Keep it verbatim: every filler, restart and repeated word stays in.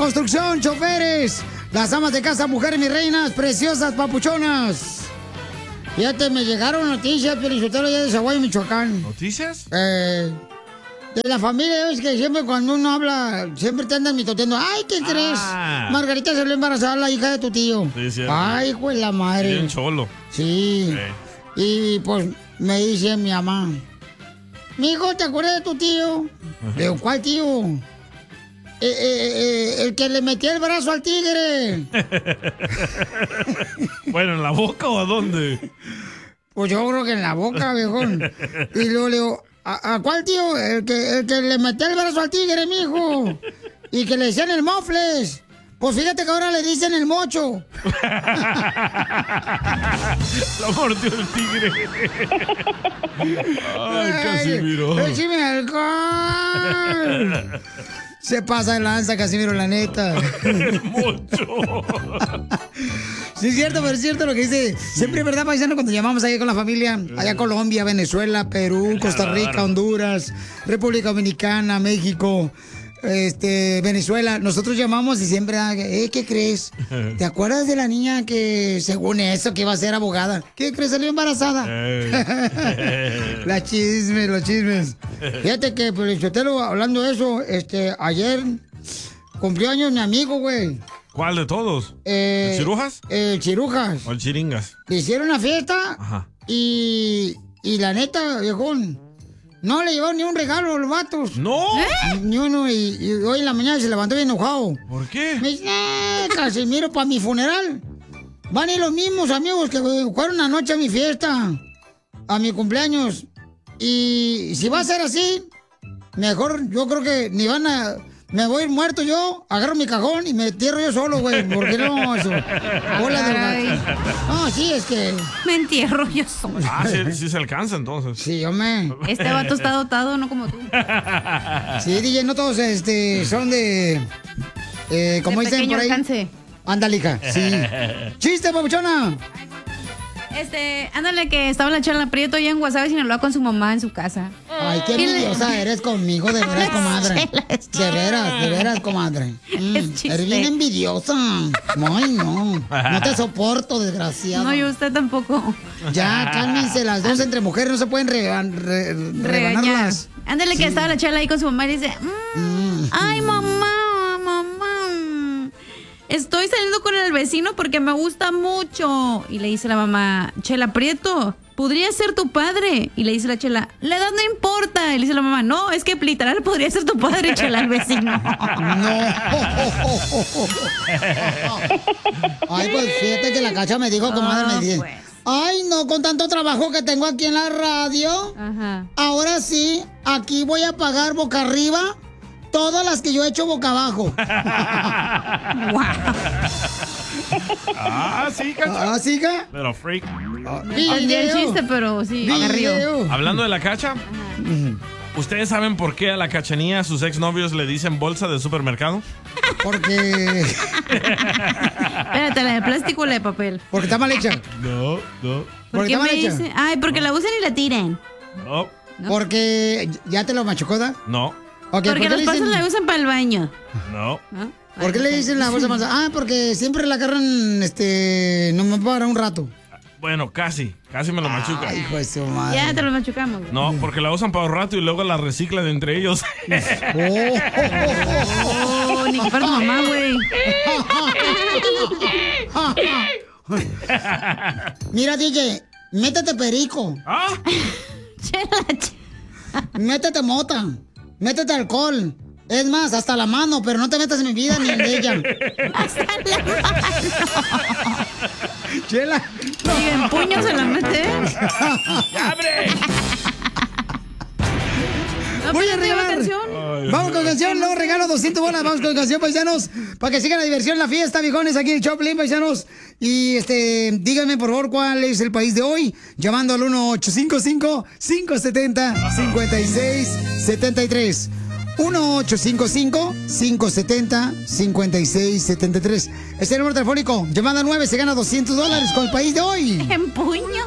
construcción, choferes, las amas de casa, mujeres, mis reinas, preciosas, papuchonas. Fíjate, me llegaron noticias, Piolichotelo, ya de Zaguayo, Michoacán. ¿Noticias? Eh, de la familia, es que siempre cuando uno habla, siempre te andan mitoteando. Ay, ¿qué crees? Ah. Margarita se le embarazada la hija de tu tío. Sí, cierto. Ay, hijo de la madre. Bien cholo. Sí. Sí. Y pues me dice mi mamá, mijo, ¿te acuerdas de tu tío? Le digo, ¿cuál tío? Eh, eh, eh, el que le metía el brazo al tigre. Bueno, ¿en la boca o a dónde? Pues yo creo que en la boca, viejón. Y luego le digo, ¿a, a cuál tío? El que, el que le metía el brazo al tigre, mijo. Y que le decían el mofles. Pues fíjate que ahora le dicen el mocho. Lo mordió el tigre. Ay, Casimiro. ¡Échame alcohol! Se pasa de lanza, Casimiro, la neta. El mocho. Sí, es cierto, pero es cierto lo que dice. Siempre es verdad, paisano, cuando llamamos allá con la familia, allá Colombia, Venezuela, Perú, Costa Rica, Honduras, República Dominicana, México, este, Venezuela. Nosotros llamamos y siempre, eh, ¿qué crees? ¿Te acuerdas de la niña que, según eso, que iba a ser abogada? ¿Qué crees? Salió embarazada. La chismes, los chismes. Fíjate que, pues, Chotelo, hablando de eso, este, ayer cumplió años mi amigo, güey. ¿Cuál de todos? Eh, ¿El Chirujas? El Chirujas. ¿O el Chiringas? Le hicieron una fiesta. Ajá. Y, y la neta, viejón, no le llevaron ni un regalo a los vatos. ¿No? ¿Eh? Ni uno. Y, y hoy en la mañana se levantó bien enojado. ¿Por qué? Me dice, eh, Casimiro, para mi funeral van a ir los mismos amigos que fueron anoche a mi fiesta, a mi cumpleaños. Y si va a ser así, mejor yo creo que ni van a... Me voy a ir muerto yo, agarro mi cajón y me entierro yo solo, güey. Porque no, eso. Hola, del gato. No, sí, es que... Me entierro yo solo. Ah, sí, sí se alcanza entonces. Sí, hombre. Este vato está dotado, no como tú. Sí, D J, no todos este, son de... Eh, como De dicen pequeño por ahí. alcance. Ándale, hija, sí. ¡Chiste, papuchona! Este, ándale que estaba la Chela Prieto allá en Guasave, Sinaloa con su mamá en su casa. Ay, qué envidiosa eres conmigo, de veras, comadre. De veras, de veras, comadre. Mm, Es chiste. eres bien envidiosa. Ay, no. No te soporto, desgraciado. No, yo usted tampoco. Ya, cálmense, las dos entre mujeres no se pueden reban, re, Regañar. rebanarlas. Ándale que Sí. estaba la Chela ahí con su mamá y dice, "Mm, Mm. ay, mamá, mamá, estoy saliendo con el vecino porque me gusta mucho." Y le dice la mamá, Chela Prieto, podría ser tu padre. Y le dice la Chela, la edad no importa. Y le dice la mamá, no, es que literal podría ser tu padre, Chela, el vecino. No. Ay, pues fíjate que la Cacha me dijo, comadre, me dice, pues. ay, no, con tanto trabajo que tengo aquí en la radio, Ajá. ahora sí, aquí voy a pagar boca arriba todas las que yo he hecho boca abajo. Ah, sí, Cacha. ¿Ah, sí, ca? Pero freak. Olvidé el chiste, pero sí, me río. Video. Hablando de la Cacha, ¿ustedes saben por qué a la Cachanía sus exnovios le dicen bolsa de supermercado? Porque... Espérate, ¿la de plástico o la de papel? Porque está mal hecha. No, no, ¿Por Porque qué está mal me hecha. dice? Ay, porque la usan y la tiran. no, ¿No? Porque ya te lo machucó, ¿da? no, Ok, ¿por Porque qué los le pasos dicen- la usan para el baño. no. ¿No? ¿Por qué le dicen la bolsa más? Ah, porque siempre la agarran, este, no me para un rato. Bueno, casi, casi me lo machuca. Ay, hijo de su madre. Ya te lo machucamos. güey. No, porque la usan para un rato y luego la reciclan entre ellos. Oh. Oh, ni que fuera tu mamá, güey. Mira, D J, métete perico, ¿Ah? Chela, ch- métete mota, métete alcohol. Es más, hasta la mano, pero no te metas en mi vida ni en ella. hasta la mano. Chela. Y en puño se la mete. ¡Ya, abre! No, Voy pues, a ¿ya te lleva regalar. canción? Vamos con canción, luego regalo doscientas bolas. Vamos con canción, paisanos, para que sigan la diversión, la fiesta, viejones, aquí en Choplin, paisanos. Y este, díganme por favor cuál es el país de hoy, llamando al uno ocho cinco cinco, cinco siete cero, cinco seis siete tres. uno ocho cinco cinco, cinco siete cero, cinco seis siete tres. Este es el número telefónico. Llamada nueve se gana doscientos dólares con el país de hoy. En puño.